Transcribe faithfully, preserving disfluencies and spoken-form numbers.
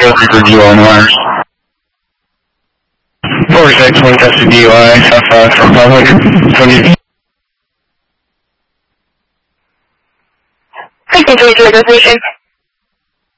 guilty for D U I Mars. forty-six, one tested D U I, South five from five hundred. twenty. Please continue to the station.